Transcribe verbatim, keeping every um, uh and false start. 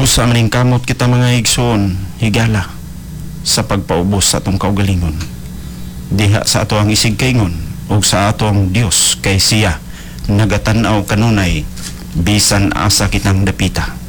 Busa maning kamot kita mga igsoon, higala sa pagpaubos sa atong kaugalingon. Diha sa ato ang isig kaingon o sa atong Dios kay siya nagatan-aw kanunay bisan asa kitang dapita.